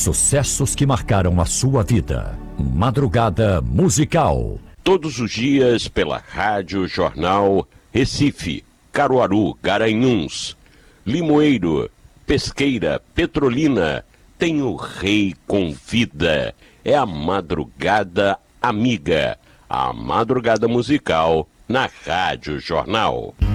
sucessos que marcaram a sua vida. Madrugada Musical. Todos os dias pela Rádio Jornal Recife, Caruaru, Garanhuns, Limoeiro, Pesqueira, Petrolina. Tem o Rei Convida. É a Madrugada Amiga. A Madrugada Musical na Rádio Jornal.